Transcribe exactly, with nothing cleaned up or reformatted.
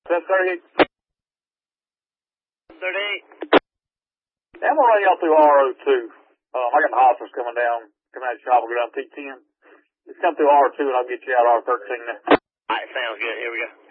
ten thirty-eight. thirty-eight. I'm gonna run y'all through R O two. Um, I got the hospice coming down, coming out of shop, we'll go down T ten. Just come through R two and I'll get you out R thirteen now. Alright, sounds good. Here we go.